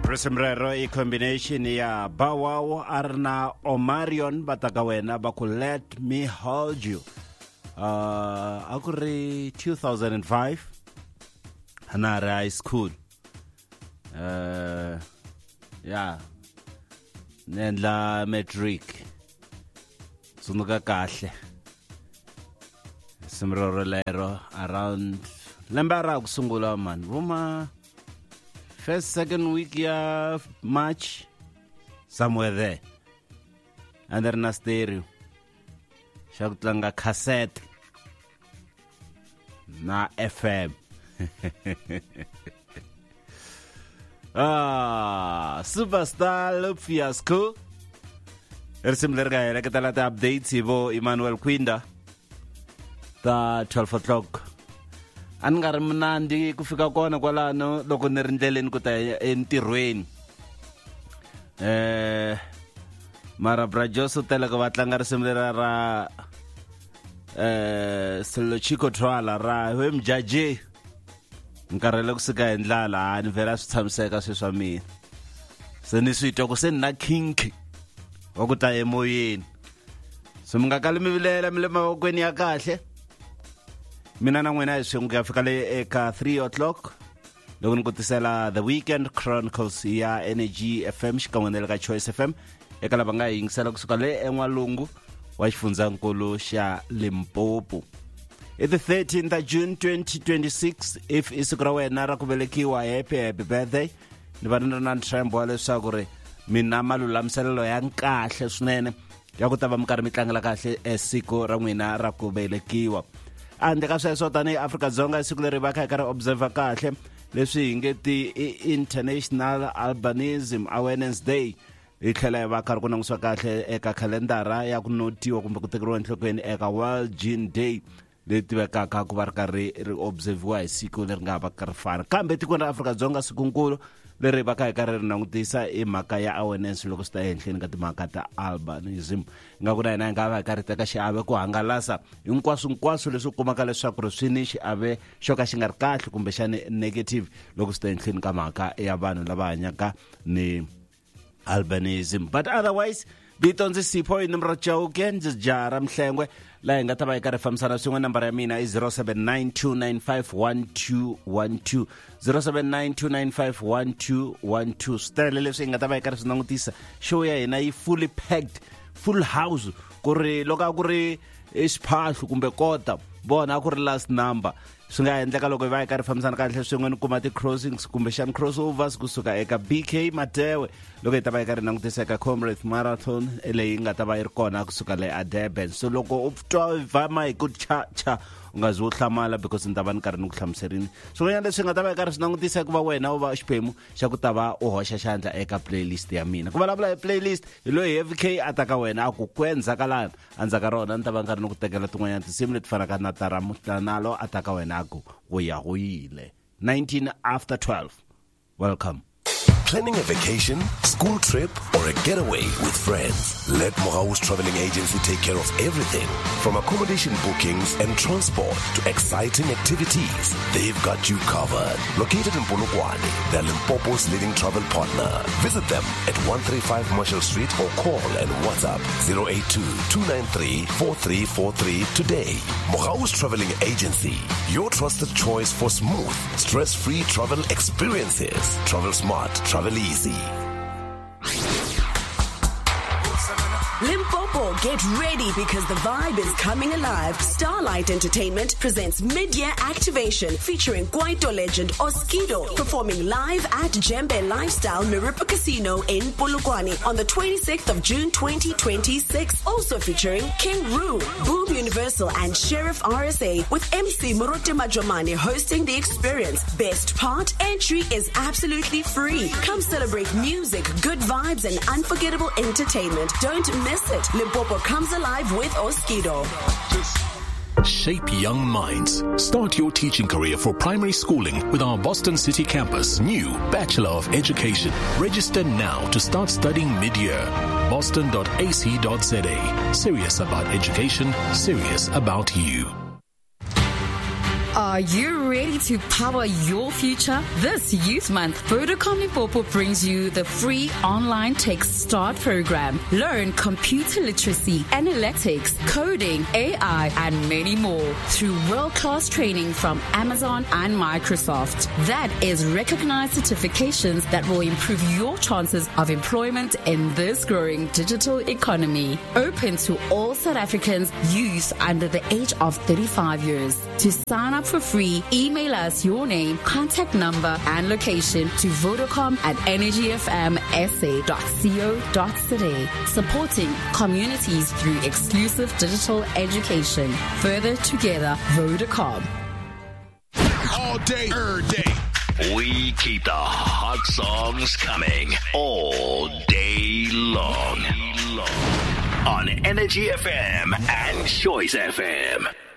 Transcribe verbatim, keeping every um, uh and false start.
Resemrero i combination ya Bow Arna Omarion Batakawena Baku Let Me Hold You. Uh, Akuri two thousand five. Hanara High School. Uh, yeah. Nendla Metric. Sunuka kahle. Semrero lero around Lembara kusungula man. Vuma first, second week ya March, somewhere there. Under na stereo. Shakutlanga cassette. Na F M. Ah, Superstar Loop Fiasco. Ersimlerga era que talata updates ibo Emmanuel Quinda. Ta twelve o'clock. Angari mnandi kufika kona kwalano loko ni ri ndleleni ku ta entirhweni eh mara brajoso tele ko va tlanga risimu lera ra eh Selo Chico Twala ra we mjaje nkarhele ku sika endlala ani vela swi tshamiseka swi swa mina se ni swi twa ku se na kinki wa ku ta emoyeni so mi nga kali mi vilela mi le mavokweni ya kahle. Mina na n'wina hi swi n'wi fika le eka three o'clock loko ni kutisela The Weekend Chronicles ya Energy F M xikan'we na le ka Choice F M eka lava nga yingisela kusuka le en'walungu wa xifundzankulu xa Limpopo. I the thirteenth of June twenty twenty-six if i siku ra wena ra ku velekiwa happy happy birthday ni va ni ri na ntshembo wa leswaku ri mina malulamiselelo ya kahle swinene ya ku ta va mi karhi mi tlangela kahle siku ra n'wina ra ku velekiwa. Ande ka sweswo tani Afrika-Dzonga siku leri va kha ri observe kahle leswi hi nge ti International Albinism Awareness Day hi tlhela va karhi ku langutisiwa kahle eka khalendara ya ku notiwa kumbe ku tekeriwa enhlokweni eka World Gene Day leyi tivekaka ku va ri karhi ri observiwa hi siku leri nga va ka ri fana kambe tikweni ra Afrika-Dzonga sikunkulu leri va kha ri langutisa i mhaka ya awareness loko swi ta ehenhleni ka timhaka ta albinism nga ku na hina hi nga va karhi teka xiave ku hangalasa hinkwaswo hinkwaswo leswi u kumaka leswaku ri swi ni xiave xo ka xi nga ri kahle kumbe xani negative loko swi ta ehenhleni ka mhaka ya vanhu lava hanyaka ni albinism. But otherwise bito ndzi Sipho i numero Chauke ndzi Jara Mhlengwe la hi nga ta va hi karhi fambisana swin'we nambara ya mina i zero seven nine two nine five one two one two zero seven nine two nine five one two one two stele leswi hi nga ta va hi karhi swi langutisa show ya hina yi fully packed full house ku ri loko a ku ri xiphahlo kumbe kota bona a ku ri last number swi nga endleka loko hi va hi karhi fambisana kahle swin'we ni kuma ti-crossings kumbe xani crossovers kusuka eka B K Matewe loko hi ta va hi karhi langutisa eka Comrades Marathon leyi nga ta va yi ri kona kusuka le a Durban. So loko u twa vama hi ku cha cha u nga zi u hlamala because ni ta va ni karhi ni ku hlamuserini swin'wanyana leswi nga ta va hi karhi swi langutisa ku va wena u va xiphemu xa ku ta va u hoxa xandla eka playlist ya mina ku vulavula hi playlist hi loyi F K a ta ka wena a ku kwendzakalana andzaka rona ni ta va nkarhi ni ku tekela tin'wanyana tinsimu leti fanaka na tara mutanalo a ta ka wena ku go ya go ile nineteen after twelve. Welcome. Planning a vacation, school trip, or a getaway with friends? Let Mohaus Traveling Agency take care of everything. From accommodation bookings and transport to exciting activities, they've got you covered. Located in Polokwane, they're Limpopo's leading travel partner. Visit them at one thirty-five Marshall Street or call and WhatsApp zero eight two, two nine three, four three four three today. Mohaus Traveling Agency, your trusted choice for smooth, stress-free travel experiences. Travel smart, travel easy. Limpopo, get ready because the vibe is coming alive. Starlight Entertainment presents mid-year activation featuring Kwaito legend Oskido performing live at Jembe Lifestyle Miripa Casino in Polokwane on the twenty-sixth of June twenty twenty-six. Also featuring King Roo, Boom Universal and Sheriff R S A with M C Morote Majomane hosting the experience. Best part, entry is absolutely free. Come celebrate music, good vibes and unforgettable entertainment. Don't miss it. Limpopo comes alive with Oskido. Shape young minds. Start your teaching career for primary schooling with our Boston City campus. New Bachelor of Education. Register now to start studying mid-year. boston dot a c dot z a. Serious about education, serious about you. Are you ready? Ready to power your future? This Youth Month, Vodacom Limpopo brings you the free online Tech Start program. Learn computer literacy, analytics, coding, A I, and many more through world-class training from Amazon and Microsoft. That is recognized certifications that will improve your chances of employment in this growing digital economy. Open to all South Africans, youth under the age of thirty-five years. To sign up for free, email us your name, contact number, and location to Vodacom at energyfmsa dot co dot za, supporting communities through exclusive digital education. Further together, Vodacom. All day, every day. We keep the hot songs coming all day long on Energy F M and Choice F M.